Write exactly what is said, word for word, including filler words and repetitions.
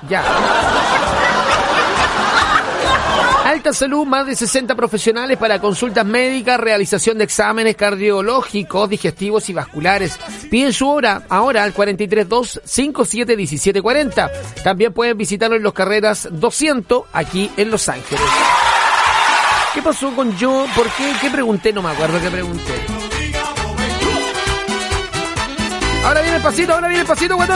Ya. Alta Salud, más de sesenta profesionales para consultas médicas, realización de exámenes cardiológicos, digestivos y vasculares. Piden su hora ahora al cuatro tres dos, cinco siete uno siete cuatro cero. También pueden visitarlo en Los Carreras doscientos, aquí en Los Ángeles. ¿Qué pasó con yo? ¿Por qué? ¿Qué pregunté? No me acuerdo qué pregunté. Ahora viene el pasito, ahora viene el pasito, guatón.